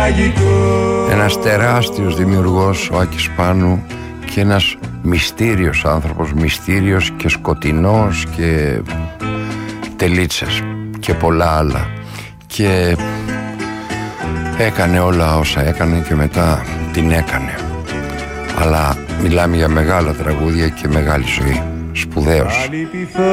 Ένας τεράστιος δημιουργός, ο Άκης Πάνου, και ένας μυστήριος άνθρωπος, μυστήριος και σκοτεινός και τελίτσες και πολλά άλλα, και έκανε όλα όσα έκανε και μετά την έκανε. Αλλά μιλάμε για μεγάλα τραγούδια και μεγάλη ζωή. Σπουδαίος.